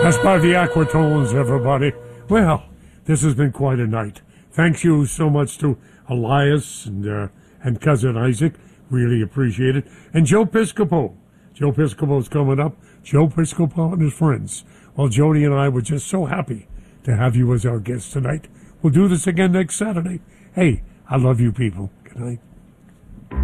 That's by the Aquatones, everybody. Well, this has been quite a night. Thank you so much to Elias and Cousin Isaac. Really appreciate it. And Joe Piscopo. Joe Piscopo's coming up. Joe Piscopo and his friends. Well, Jody and I were just so happy to have you as our guest tonight. We'll do this again next Saturday. Hey, I love you people. Good night.